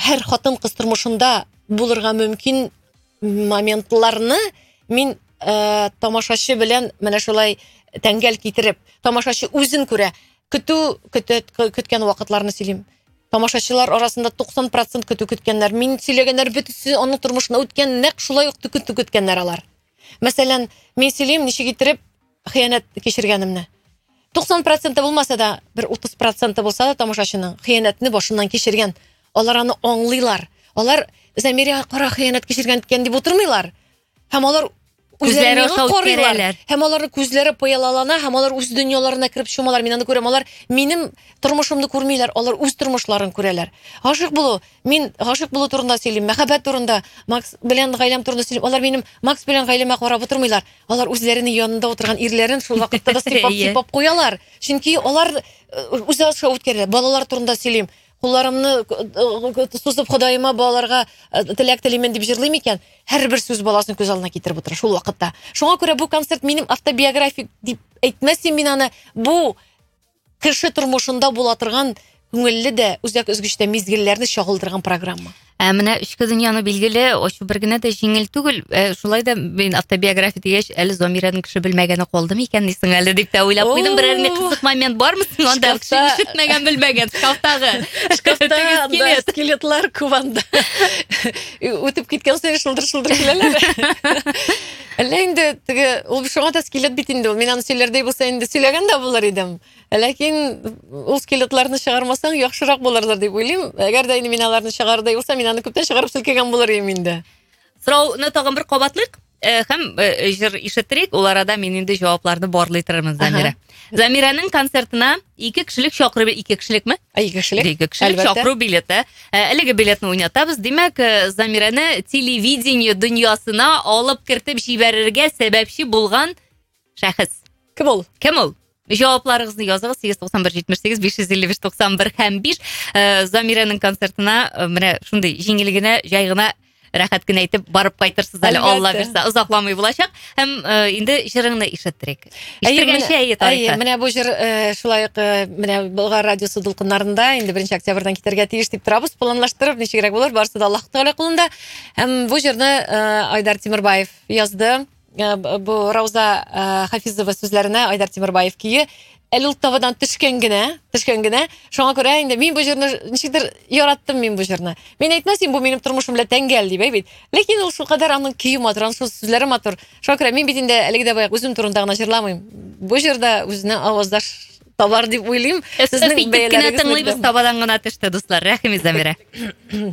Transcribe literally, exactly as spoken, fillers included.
һәр хатын кыз тормышында булырга мөмкин моментларны мин э, тамашачы белән менә шулай тәңгәл китереп, тамашачы үзен күрә, көтү көткән вакытларны сөйлим. Тамашачылар арасында туксан процент көтү көткәннәр, мин сөйләгәннәр бөтенсе аның тормышына үткән нәкъ шулай ук көтү көткәннәр алар. Мәсәлән, мин сөйлим ничек итеп хыянат кичергәнемне. туксан процент булмаса да, бер утыз процент булса да тамашачының хыянатны башыннан кичергән. Алар аны аңлыйлар. Алар Замира кара хыянат кичергән икән дип утырмыйлар. Һәм алар үзләре карыйлар. Һәм аларның күзләре пыялалана, һәм алар үз дөньяларына кирип чумалар. Мин аны күрәм, алар минем тормышымны күрмиләр, алар үз тормышларын күрәләр. Гашык булу, мин гашык булу турында сөйлим, мәхәббәт турында, Макс белән гаиләм турында сөйлим. Алар минем Макс белән гаиләмә карап утырмыйлар. Алар үзләренең янында утырган ирләрен шул вакытта да сыйпап-сыйпап куялар. Чөнки алар үзе аша үткәрә. Балалар турында сөйлим. Кулларымны сузып Худайыма балаларга теләк телимен дип җырлыйм икән, һәрбер сүз баласын күз алдына китереп утыра шул вакытта. Шуңа күрә бу концерт минем автобиографик дип әйтмәсем мин аны, бу кеше тормышында була торган күңелле дә, үзәк өзгечтә мизгелләрне чагылдырган программа. Ә менә эчке дөньяны билгеле, ачу бер генә дә җиңел түгел. Шулай да мин автобиография дигәч, әле Замираның кеше белмәгәне калдымы икән дисең әле дип тә уйлап куйдым. Берәр ни кызык момент бармы син анда, кеше ишетмәгән, белмәгән шкафтагы. Шкафтагы скелетлар куванда. Үтеп киткән сәер шылдыр-шылдыр киләләр. Әллә инде теге ул шуңа да скелет бит инде ул. Мин аны сөйләрдәй булса инде сөйләгән дә булыр идем. Ләкин ул скелетларны чыгармасаң яхшырак булырлар дип уйлыйм. Әгәр дә инде мин аларны чыгардай булса, мин аны күптән чыгарып селкегән булыр идем инде. Сорауны тагын бер кабатлык, һәм җыр ишеттерик, ул арада мин инде җавапларны барлый торырмын Замира. Замираның концертына ике кешелек чакыру, ике кешелекме? Ике кешелек. Ике кешелек чакыру билеты. Әлеге билетны уйнатабыз. Димәк, Замираны телевидение дөньясына алып кертеп җибәрергә сәбәпче булган шәхес. Кем ул? Кем ул? Җавапларыгызны языгыз сигез туксан бер җитмеш сигез биш йөз илле биш туксан бер һәм биш. Замираның концертына менә шундый җиңел генә, җай гына, рәхәт кенә әйтеп барып кайтырсыз әле, Алла бирсә, озакламый булачак. Һәм инде җырыңны ишеттерик. Ишетергәнчә әйе тарихы. Менә бу җыр шулай ук менә Болгар радиосы дулкыннарында инде беренче октябрьдән китәргә тиеш дип торабыз, планлаштырып, ничегрәк булыр, барысы да Аллаһ Тәгалә кулында. Һәм бу җырны Айдар Тимербаев язды. Бу Рауза Хафизова сүзләренә Айдар Тимербаев кие. Әле ул тавадан төшкән генә, төшкән генә. Шуңа күрә инде мин бу җырны ничектер яраттым мин бу җырны. Мин әйтмәсем, бу минем тормышым белән тәңгәл дип әйт. Ләкин ул шул кадәр аның көе матур, аның сүзләре матур. Шуңа күрә мин бит инде әлеге дә бая үзем турында гына җырламыйм. Бу җырда үзенә аваздаш табар дип уйлыйм. Сезнең бәяләрегез тыңлыйбыз, табадан гына төште, дуслар. Рәхим Замира.